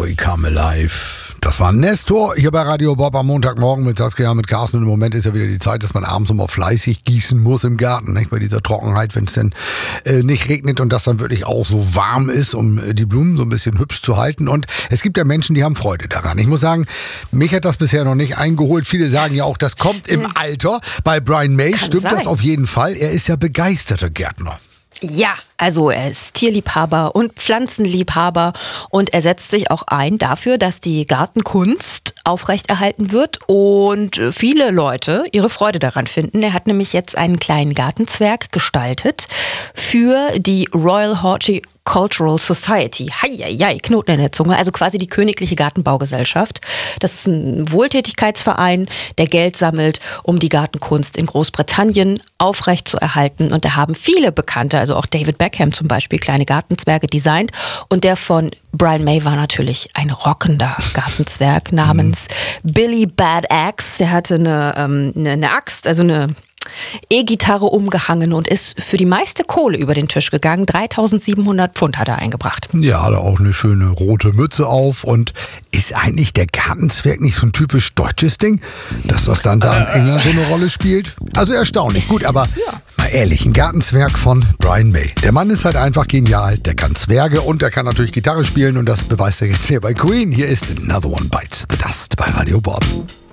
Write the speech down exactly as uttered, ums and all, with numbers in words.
Boy Come Alive. Das war Nestor hier bei Radio Bob am Montagmorgen mit Saskia, mit Carsten. Und im Moment ist ja wieder die Zeit, dass man abends immer fleißig gießen muss im Garten, nicht? Bei dieser Trockenheit, wenn es denn äh, nicht regnet und das dann wirklich auch so warm ist, um äh, die Blumen so ein bisschen hübsch zu halten. Und es gibt ja Menschen, die haben Freude daran. Ich muss sagen, mich hat das bisher noch nicht eingeholt. Viele sagen ja auch, das kommt im Alter. Bei Brian May Kann stimmt sein. das auf jeden Fall. Er ist ja begeisterter Gärtner. Ja, also er ist Tierliebhaber und Pflanzenliebhaber und er setzt sich auch ein dafür, dass die Gartenkunst aufrechterhalten wird und viele Leute ihre Freude daran finden. Er hat nämlich jetzt einen kleinen Gartenzwerg gestaltet für die Royal Horticultural Society. Heieiei, Knoten in der Zunge. Also quasi die Königliche Gartenbaugesellschaft. Das ist ein Wohltätigkeitsverein, der Geld sammelt, um die Gartenkunst in Großbritannien aufrechtzuerhalten. Und da haben viele Bekannte, also auch David Beckham zum Beispiel, kleine Gartenzwerge designt. Und der von Brian May war natürlich ein rockender Gartenzwerg namens Billy Bad Axe. Der hatte eine, ähm, eine, eine Axt, also eine E-Gitarre umgehangen und ist für die meiste Kohle über den Tisch gegangen. dreitausendsiebenhundert Pfund hat er eingebracht. Ja, hat er auch eine schöne rote Mütze auf. Und ist eigentlich der Gartenzwerg nicht so ein typisch deutsches Ding, dass das dann da in England so eine Rolle spielt? Also erstaunlich. Gut, aber mal ehrlich, ein Gartenzwerg von Brian May. Der Mann ist halt einfach genial. Der kann Zwerge und der kann natürlich Gitarre spielen und das beweist er jetzt hier bei Queen. Hier ist Another One Bites the Dust bei Radio Bob.